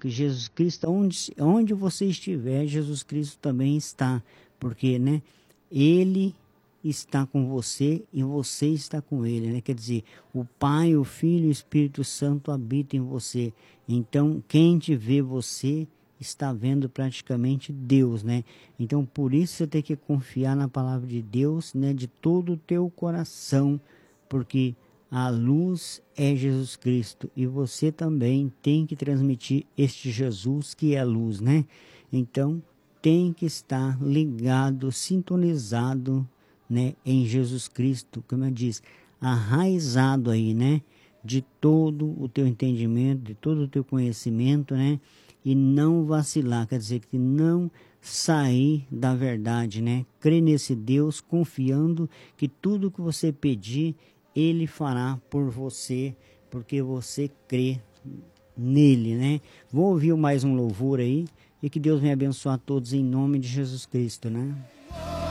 que Jesus Cristo, onde você estiver, Jesus Cristo também está, porque, né, Ele está com você e você está com Ele, né? Quer dizer, o Pai, o Filho e o Espírito Santo habitam em você. Então, quem te vê você está vendo praticamente Deus, né? Então, por isso você tem que confiar na palavra de Deus, né, de todo o teu coração, porque a luz é Jesus Cristo e você também tem que transmitir este Jesus que é a luz, né? Então, tem que estar ligado, sintonizado, né, em Jesus Cristo, como eu disse, arraizado aí, né, de todo o teu entendimento, de todo o teu conhecimento, né, e não vacilar, quer dizer, que não sair da verdade, né, crer nesse Deus, confiando que tudo que você pedir, Ele fará por você, porque você crê nele, né. Vou ouvir mais um louvor aí, e que Deus me abençoe a todos em nome de Jesus Cristo, né.